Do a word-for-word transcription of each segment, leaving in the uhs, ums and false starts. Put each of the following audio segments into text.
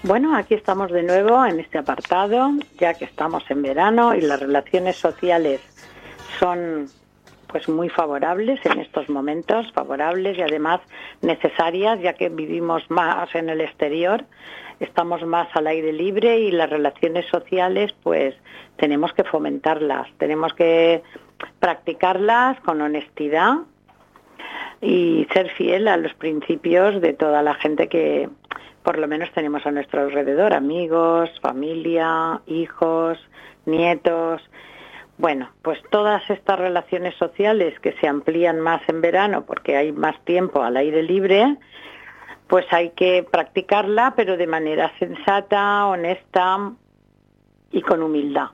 Bueno, aquí estamos de nuevo en este apartado, ya que estamos en verano y las relaciones sociales son pues muy favorables en estos momentos, favorables y además necesarias, ya que vivimos más en el exterior, estamos más al aire libre y las relaciones sociales pues tenemos que fomentarlas, tenemos que practicarlas con honestidad y ser fiel a los principios de toda la gente que por lo menos tenemos a nuestro alrededor, amigos, familia, hijos, nietos. Bueno, pues todas estas relaciones sociales que se amplían más en verano porque hay más tiempo al aire libre, pues hay que practicarla, pero de manera sensata, honesta y con humildad.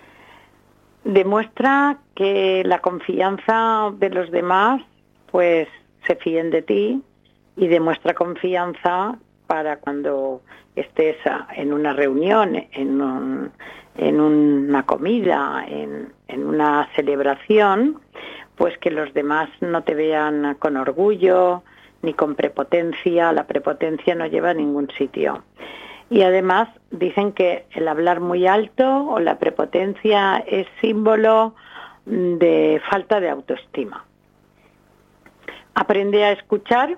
Demuestra que la confianza de los demás, pues se fíen de ti, y demuestra confianza para cuando estés en una reunión, en, un, en una comida, en, en una celebración, pues que los demás no te vean con orgullo ni con prepotencia. La prepotencia no lleva a ningún sitio. Y además dicen que el hablar muy alto o la prepotencia es símbolo de falta de autoestima. Aprende a escuchar,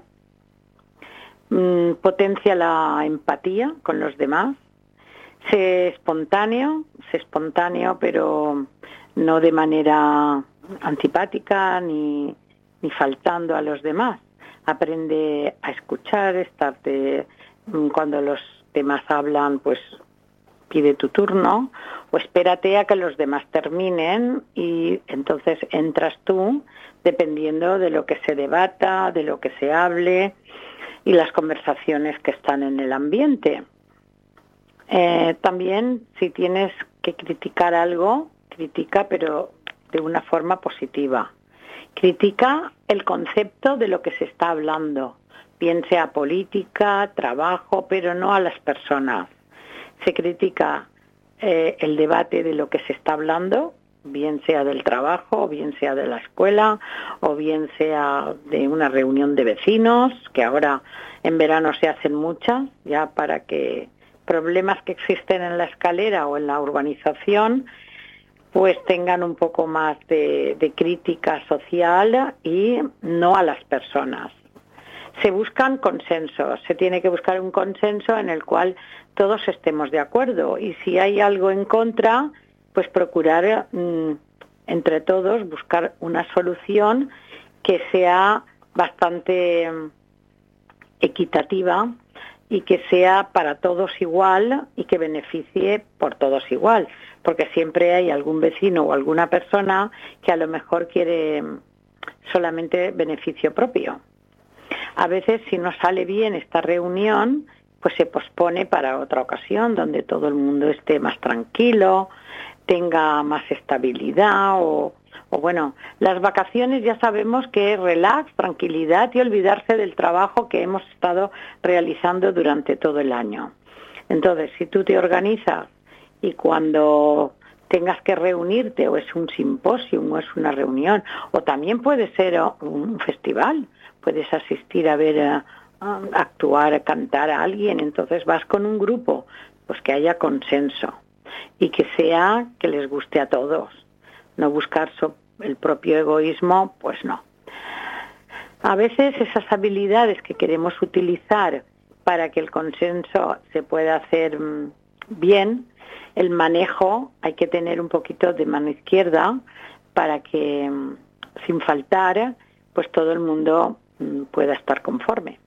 mmm, potencia la empatía con los demás, sé espontáneo, sé espontáneo pero no de manera antipática ni, ni faltando a los demás. Aprende a escuchar, estarte, cuando los demás hablan, pues pide tu turno o espérate a que los demás terminen y entonces entras tú, dependiendo de lo que se debata, de lo que se hable y las conversaciones que están en el ambiente. Eh, también, si tienes que criticar algo, critica, pero de una forma positiva. Critica el concepto de lo que se está hablando, bien sea política, trabajo, pero no a las personas. Se critica eh, el debate de lo que se está hablando, bien sea del trabajo, bien sea de la escuela, o bien sea de una reunión de vecinos, que ahora en verano se hacen muchas, ya para que problemas que existen en la escalera o en la urbanización pues tengan un poco más de, de crítica social y no a las personas. Se buscan consensos, se tiene que buscar un consenso en el cual todos estemos de acuerdo y si hay algo en contra, pues procurar mmm, entre todos buscar una solución que sea bastante mmm, equitativa y que sea para todos igual y que beneficie por todos igual, porque siempre hay algún vecino o alguna persona que a lo mejor quiere solamente beneficio propio. A veces, si no sale bien esta reunión, pues se pospone para otra ocasión donde todo el mundo esté más tranquilo, tenga más estabilidad o, o bueno, las vacaciones ya sabemos que es relax, tranquilidad y olvidarse del trabajo que hemos estado realizando durante todo el año. Entonces, si tú te organizas y cuando tengas que reunirte o es un simposio o es una reunión o también puede ser un festival, puedes asistir a ver, a, a actuar, a cantar a alguien, entonces vas con un grupo, pues que haya consenso y que sea que les guste a todos, no buscar so, el propio egoísmo, pues no. A veces esas habilidades que queremos utilizar para que el consenso se pueda hacer bien, el manejo, hay que tener un poquito de mano izquierda para que, sin faltar, pues todo el mundo pueda estar conforme.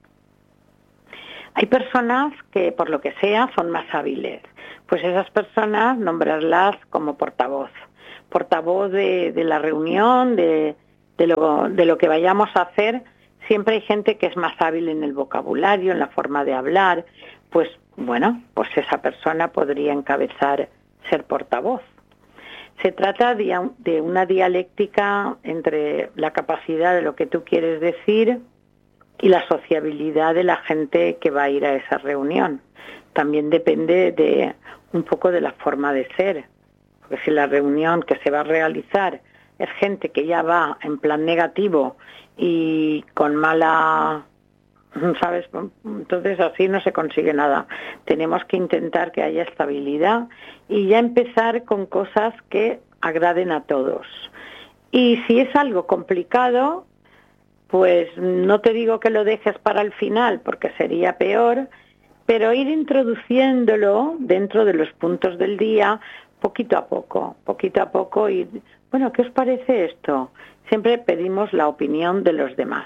Hay personas que, por lo que sea, son más hábiles. Pues esas personas, nombrarlas como portavoz. Portavoz de, de la reunión, de, de, lo, de lo que vayamos a hacer. Siempre hay gente que es más hábil en el vocabulario, en la forma de hablar. Pues, bueno, pues esa persona podría encabezar ser portavoz. Se trata de, de una dialéctica entre la capacidad de lo que tú quieres decir y la sociabilidad de la gente que va a ir a esa reunión. También depende de un poco de la forma de ser, porque si la reunión que se va a realizar es gente que ya va en plan negativo y con mala ¿sabes? Entonces así no se consigue nada. Tenemos que intentar que haya estabilidad y ya empezar con cosas que agraden a todos. Y si es algo complicado, pues no te digo que lo dejes para el final, porque sería peor, pero ir introduciéndolo dentro de los puntos del día, poquito a poco, poquito a poco, y bueno, ¿qué os parece esto? Siempre pedimos la opinión de los demás.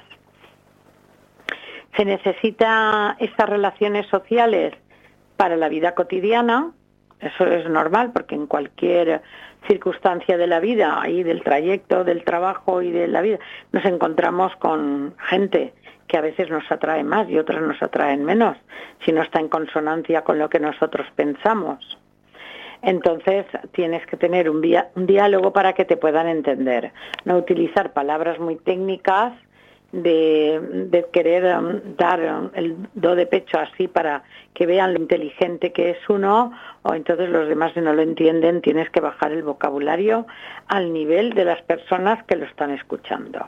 Se necesita estas relaciones sociales para la vida cotidiana, eso es normal, porque en cualquier circunstancia de la vida y del trayecto, del trabajo y de la vida, nos encontramos con gente que a veces nos atrae más y otras nos atraen menos, si no está en consonancia con lo que nosotros pensamos. Entonces tienes que tener un, via- un diálogo para que te puedan entender, no utilizar palabras muy técnicas de, de querer um, dar um, el do de pecho así para que vean lo inteligente que es uno, o entonces los demás si no lo entienden tienes que bajar el vocabulario al nivel de las personas que lo están escuchando.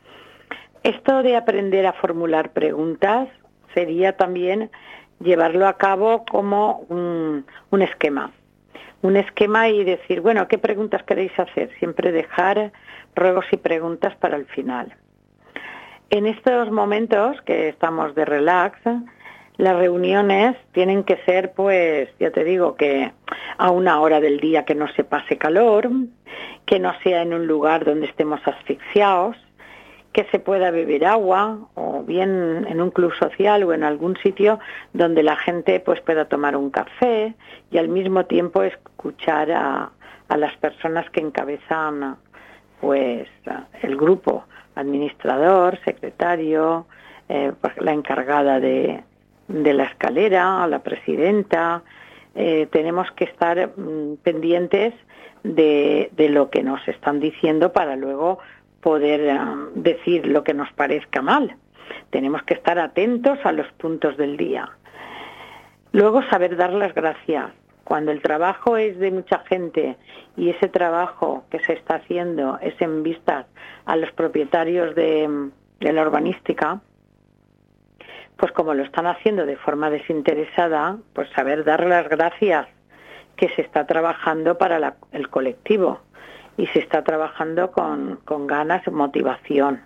Esto de aprender a formular preguntas sería también llevarlo a cabo como un, un esquema. Un esquema y decir, bueno, ¿qué preguntas queréis hacer? Siempre dejar ruegos y preguntas para el final. En estos momentos que estamos de relax, las reuniones tienen que ser, pues, ya te digo, que a una hora del día que no se pase calor, que no sea en un lugar donde estemos asfixiados, que se pueda beber agua, o bien en un club social o en algún sitio donde la gente pues pueda tomar un café y al mismo tiempo escuchar a, a las personas que encabezan pues el grupo, administrador, secretario, eh, la encargada de, de la escalera, la presidenta. Eh, tenemos que estar mm, pendientes de, de lo que nos están diciendo para luego poder uh, decir lo que nos parezca mal. Tenemos que estar atentos a los puntos del día. Luego saber dar las gracias. Cuando el trabajo es de mucha gente y ese trabajo que se está haciendo es en vistas a los propietarios de, de la urbanística, pues como lo están haciendo de forma desinteresada, pues saber dar las gracias que se está trabajando para la, el colectivo. Y se está trabajando con, con ganas y motivación.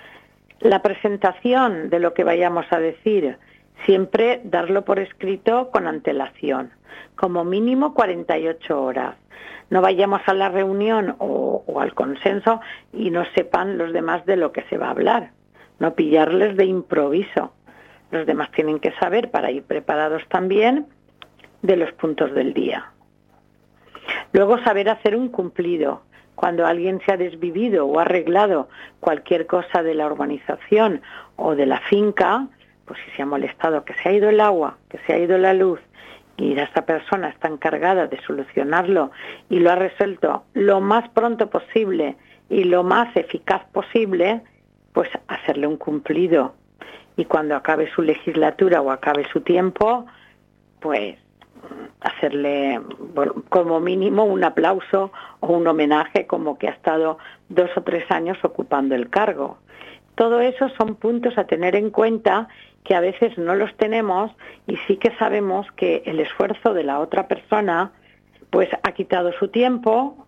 La presentación de lo que vayamos a decir, siempre darlo por escrito con antelación, como mínimo cuarenta y ocho horas. No vayamos a la reunión o, o al consenso y no sepan los demás de lo que se va a hablar, no pillarles de improviso. Los demás tienen que saber, para ir preparados también, de los puntos del día. Luego saber hacer un cumplido. Cuando alguien se ha desvivido o ha arreglado cualquier cosa de la urbanización o de la finca, pues si se ha molestado, que se ha ido el agua, que se ha ido la luz, y esta persona está encargada de solucionarlo y lo ha resuelto lo más pronto posible y lo más eficaz posible, pues hacerle un cumplido. Y cuando acabe su legislatura o acabe su tiempo, pues hacerle como mínimo un aplauso o un homenaje, como que ha estado dos o tres años ocupando el cargo. Todo eso son puntos a tener en cuenta que a veces no los tenemos y sí que sabemos que el esfuerzo de la otra persona pues ha quitado su tiempo,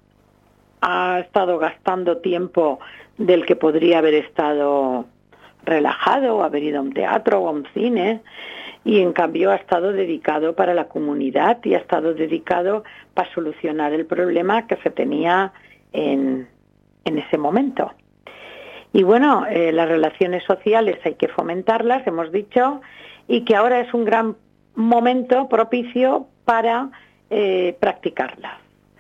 ha estado gastando tiempo del que podría haber estado relajado o haber ido a un teatro o a un cine, y en cambio ha estado dedicado para la comunidad y ha estado dedicado para solucionar el problema que se tenía en, en ese momento. Y bueno, eh, las relaciones sociales hay que fomentarlas, hemos dicho, y que ahora es un gran momento propicio para eh, practicarlas.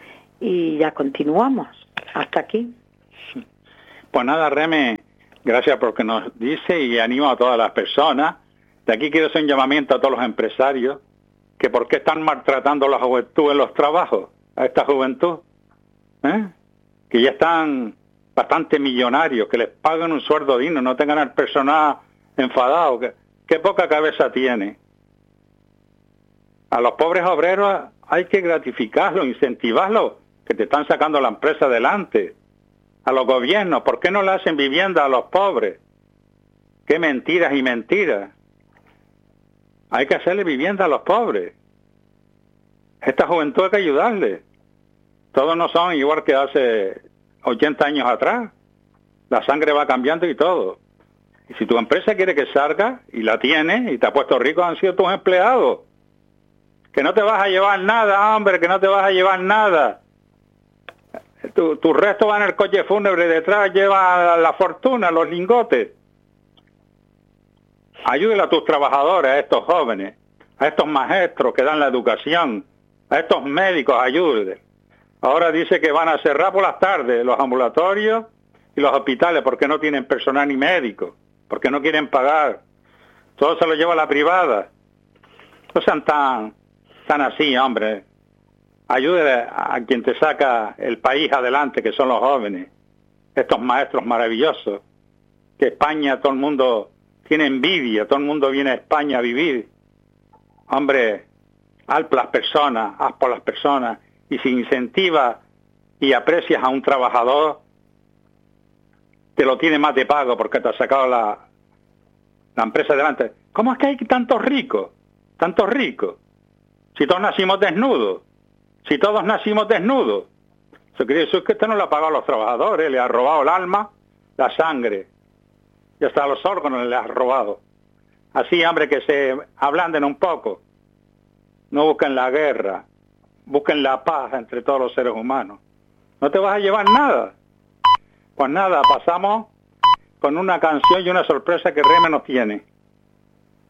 Y ya continuamos. Hasta aquí. Pues nada, Reme, gracias por lo que nos dice y animo a todas las personas. De aquí quiero hacer un llamamiento a todos los empresarios, que por qué están maltratando a la juventud en los trabajos, a esta juventud, ¿eh? Que ya están bastante millonarios, que les paguen un sueldo digno, no tengan al personal enfadado, que, qué poca cabeza tiene. A los pobres obreros hay que gratificarlos, incentivarlos, que te están sacando la empresa adelante. A los gobiernos, ¿por qué no le hacen vivienda a los pobres? Qué mentiras y mentiras. Hay que hacerle vivienda a los pobres. Esta juventud hay que ayudarle. Todos no son igual que hace ochenta años atrás. La sangre va cambiando y todo. Y si tu empresa quiere que salga, y la tiene, y te ha puesto rico, han sido tus empleados. Que no te vas a llevar nada, hombre, que no te vas a llevar nada. Tu, tu resto va en el coche fúnebre, detrás lleva la fortuna, los lingotes. Ayúdale a tus trabajadores, a estos jóvenes, a estos maestros que dan la educación, a estos médicos, ayúdale. Ahora dice que van a cerrar por las tardes los ambulatorios y los hospitales porque no tienen personal ni médico, porque no quieren pagar. Todo se lo lleva a la privada. No sean tan, tan así, hombre. Ayúdale a quien te saca el país adelante, que son los jóvenes. Estos maestros maravillosos. Que España, todo el mundo tiene envidia, todo el mundo viene a España a vivir. Hombre, haz por las personas, haz por las personas. Y si incentivas y aprecias a un trabajador, te lo tiene más de pago porque te ha sacado la, la empresa adelante. ¿Cómo es que hay tantos ricos? Tantos ricos. Si todos nacimos desnudos. Si todos nacimos desnudos. Eso quiere decir que usted no le ha pagado a los trabajadores, le ha robado el alma, la sangre. Y hasta los órganos le ha robado. Así, hombre, que se ablanden un poco. No busquen la guerra. Busquen la paz entre todos los seres humanos. No te vas a llevar nada. Pues nada, pasamos con una canción y una sorpresa que Reme nos tiene.